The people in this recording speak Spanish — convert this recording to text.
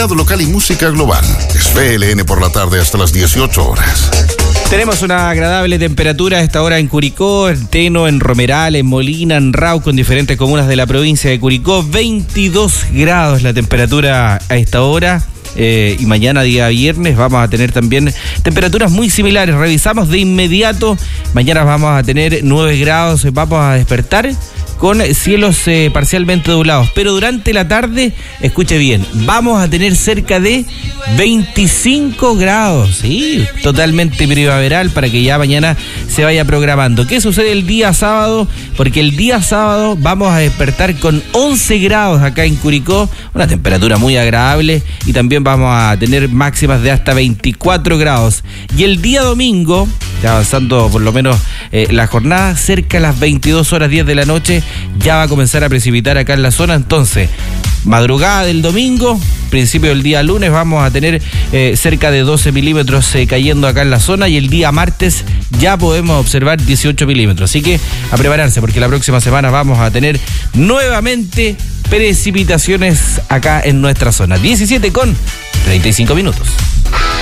Local y música global. Es PLN por la tarde hasta las 18 horas. Tenemos una agradable temperatura a esta hora en Curicó, en Teno, en Romeral, en Molina, en Rauco, en diferentes comunas de la provincia de Curicó. 22 grados la temperatura a esta hora. Y mañana, día viernes, vamos a tener también temperaturas muy similares. Revisamos de inmediato. Mañana vamos a tener 9 grados. Vamos a despertar con cielos parcialmente nublados. Pero durante la tarde, escuche bien, vamos a tener cerca de 25 grados. Sí, totalmente primaveral para que ya mañana se vaya programando. ¿Qué sucede el día sábado? Porque el día sábado vamos a despertar con 11 grados acá en Curicó. Una temperatura muy agradable. Y también vamos a tener máximas de hasta 24 grados. Y el día domingo, ya avanzando por lo menos la jornada, cerca a las 22 horas 10 de la noche, ya va a comenzar a precipitar acá en la zona. Entonces, madrugada del domingo, principio del día lunes, vamos a tener cerca de 12 milímetros cayendo acá en la zona, y el día martes ya podemos observar 18 milímetros. Así que a prepararse, porque la próxima semana vamos a tener nuevamente precipitaciones acá en nuestra zona. 17:35.